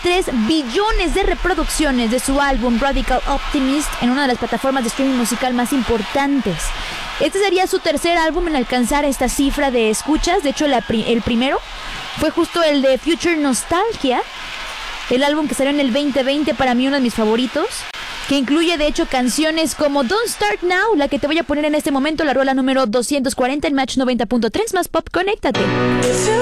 1.3 billones de reproducciones de su álbum Radical Optimist en una de las plataformas de streaming musical más importantes. Este sería su tercer álbum en alcanzar esta cifra de escuchas. De hecho, el primero fue justo el de Future Nostalgia, el álbum que salió en el 2020, para mí uno de mis favoritos, que incluye de hecho canciones como Don't Start Now, la que te voy a poner en este momento, la rola número 240 en Match 90.3 más Pop. Conéctate.